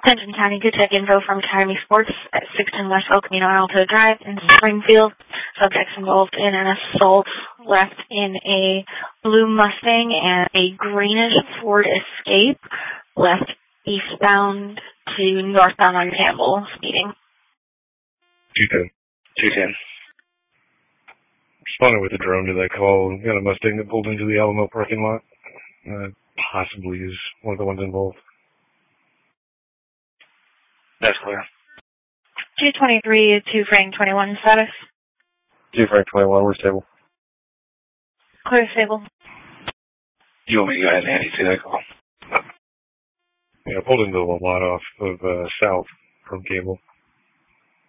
Attention County, good check info from Academy Sports at 16 West El Camino Alto Drive in Springfield. Subjects involved in an assault left in a blue Mustang and a greenish Ford Escape, left eastbound to northbound on Campbell, speeding. 210. 210. Responded with a drone to that call. Got a Mustang that pulled into the Alamo parking lot. Possibly is one of the ones involved. That's clear. 223 to Frank 21 status. 2 Frank 21, we're stable. Clear stable. You want me to go ahead and hand you to that call? Yeah, pulled into a lot off of south from Campbell.